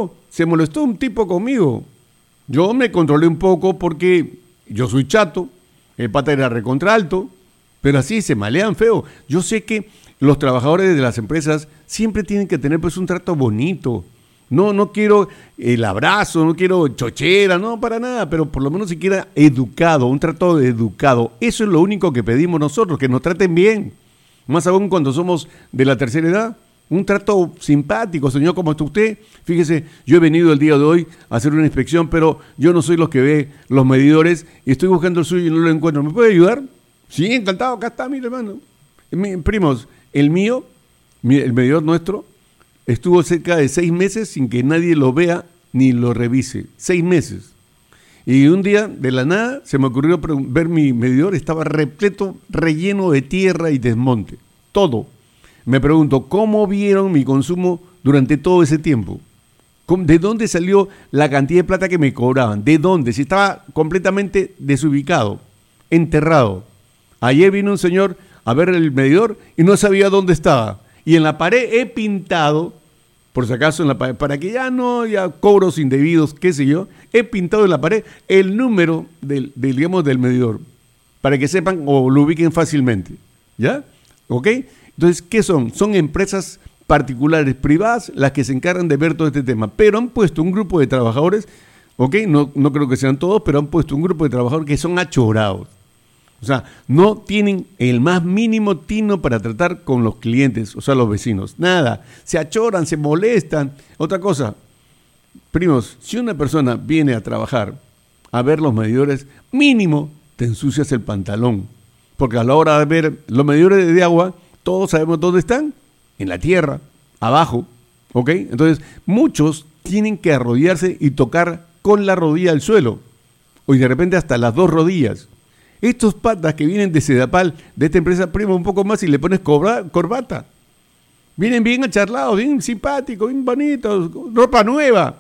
se molestó un tipo conmigo. Yo me controlé un poco porque yo soy chato, el pata era recontralto, pero así se malean feo. Yo sé que los trabajadores de las empresas siempre tienen que tener pues un trato bonito. No quiero el abrazo, no quiero chochera, no, para nada, pero por lo menos siquiera educado, un trato educado. Eso es lo único que pedimos nosotros, que nos traten bien. Más aún cuando somos de la tercera edad. Un trato simpático, señor, como está usted. Fíjese, yo he venido el día de hoy a hacer una inspección, pero yo no soy los que ve los medidores y estoy buscando el suyo y no lo encuentro. ¿Me puede ayudar? Sí, encantado, acá está, mire, hermano. Primos, el medidor nuestro, estuvo cerca de 6 meses sin que nadie lo vea ni lo revise. 6 meses. Y un día, de la nada, se me ocurrió ver mi medidor, estaba repleto, relleno de tierra y desmonte. Todo. Me pregunto, ¿cómo vieron mi consumo durante todo ese tiempo? ¿De dónde salió la cantidad de plata que me cobraban? ¿De dónde? Si estaba completamente desubicado, enterrado. Ayer vino un señor a ver el medidor y no sabía dónde estaba. Y en la pared he pintado, por si acaso, en la pared, para que ya no haya cobros indebidos, qué sé yo, he pintado en la pared el número del medidor, para que sepan o lo ubiquen fácilmente. ¿Ya? ¿Ok? Entonces, ¿qué son? Son empresas particulares, privadas, las que se encargan de ver todo este tema. Pero han puesto un grupo de trabajadores, ¿ok? No creo que sean todos, pero han puesto un grupo de trabajadores que son achorados. O sea, no tienen el más mínimo tino para tratar con los clientes, o sea, los vecinos. Nada. Se achoran, se molestan. Otra cosa, primos, si una persona viene a trabajar a ver los medidores, mínimo te ensucias el pantalón. Porque a la hora de ver los medidores de agua, todos sabemos dónde están, en la tierra, abajo, ¿ok? Entonces, muchos tienen que arrodillarse y tocar con la rodilla el suelo, o de repente hasta las 2 rodillas. Estos patas que vienen de Sedapal, de esta empresa, prima un poco más y le pones corbata. Vienen bien acharlados, bien simpáticos, bien bonitos, ropa nueva.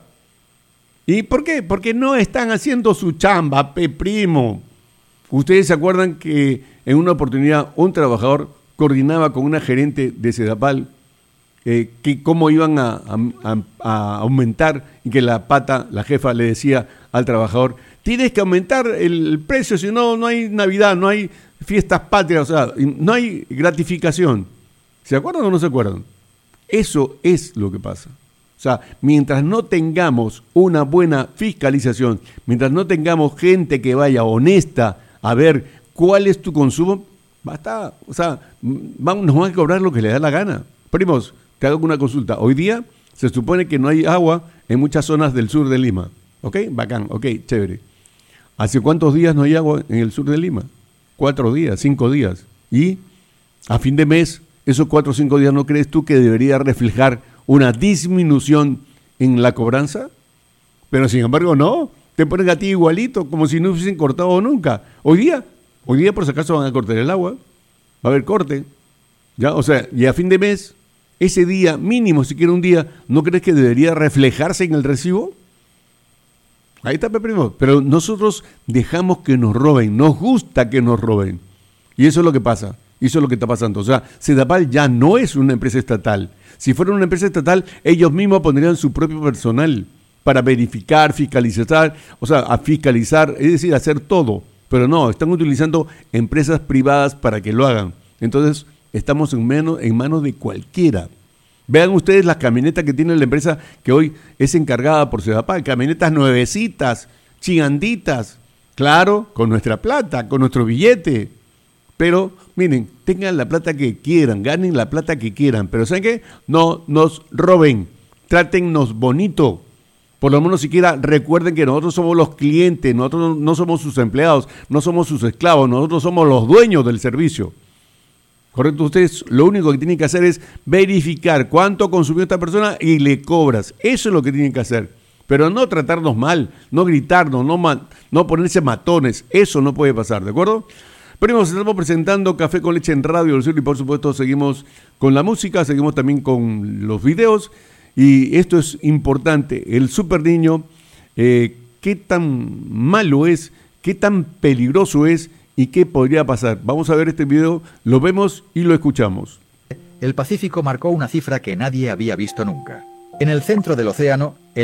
¿Y por qué? Porque no están haciendo su chamba, primo. Ustedes se acuerdan que en una oportunidad un trabajador coordinaba con una gerente de Sedapal que cómo iban a aumentar y que la jefa le decía al trabajador, tienes que aumentar el precio, si no, no hay Navidad, no hay fiestas patrias, o sea, no hay gratificación. ¿Se acuerdan o no se acuerdan? Eso es lo que pasa. O sea, mientras no tengamos una buena fiscalización, mientras no tengamos gente que vaya honesta a ver cuál es tu consumo, basta, o sea, nos van a cobrar lo que le da la gana. Primos, te hago una consulta. Hoy día se supone que no hay agua en muchas zonas del sur de Lima. ¿Ok? Bacán, ok, chévere. ¿Hace cuántos días no hay agua en el sur de Lima? 4 días, 5 días. Y a fin de mes, esos 4 o 5 días, ¿no crees tú que debería reflejar una disminución en la cobranza? Pero sin embargo no, te ponen a ti igualito, como si no hubiesen cortado nunca. Hoy día por si acaso van a cortar el agua, va a haber corte, ¿ya? O sea, y a fin de mes, ese día, mínimo siquiera un día, ¿no crees que debería reflejarse en el recibo? Ahí está, primo. Pero nosotros dejamos que nos roben, nos gusta que nos roben. Y eso es lo que pasa, y eso es lo que está pasando. O sea, Sedapal ya no es una empresa estatal. Si fuera una empresa estatal, ellos mismos pondrían su propio personal para verificar, fiscalizar, o sea, a fiscalizar, es decir, hacer todo. Pero no, están utilizando empresas privadas para que lo hagan. Entonces, estamos en manos de cualquiera. Vean ustedes las camionetas que tiene la empresa que hoy es encargada por Sedapal. Camionetas nuevecitas, chiganditas. Claro, con nuestra plata, con nuestro billete. Pero, miren, tengan la plata que quieran, ganen la plata que quieran. Pero ¿saben qué? No nos roben. Trátennos bonito. Por lo menos siquiera recuerden que nosotros somos los clientes, nosotros no somos sus empleados, no somos sus esclavos, nosotros somos los dueños del servicio. ¿Correcto? Ustedes lo único que tienen que hacer es verificar cuánto consumió esta persona y le cobras. Eso es lo que tienen que hacer. Pero no tratarnos mal, no gritarnos, no ponerse matones. Eso no puede pasar, ¿de acuerdo? Primos, estamos presentando Café con Leche en Radio del Sur y por supuesto seguimos con la música, seguimos también con los videos. Y esto es importante, el super niño, qué tan malo es, qué tan peligroso es y qué podría pasar. Vamos a ver este video, lo vemos y lo escuchamos. El Pacífico marcó una cifra que nadie había visto nunca. En el centro del océano,